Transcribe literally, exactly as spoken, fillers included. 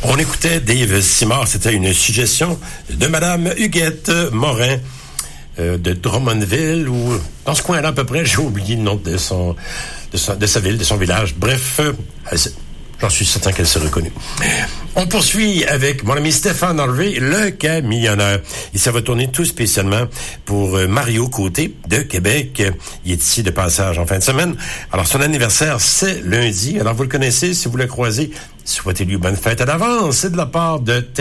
On écoutait Dave Simard, c'était une suggestion de Madame Huguette Morin euh, de Drummondville, ou dans ce coin-là à peu près, j'ai oublié le nom de son, de, son, de sa ville, de son village. Bref, euh, j'en suis certain qu'elle s'est reconnue. On poursuit avec mon ami Stéphane Harvey, le camionneur. Il s'est retourné tout spécialement pour Mario Côté de Québec. Il est ici de passage en fin de semaine. Alors, son anniversaire, c'est lundi. Alors, vous le connaissez, si vous le croisez, souhaitez-lui bonne fête à l'avance. C'est de la part de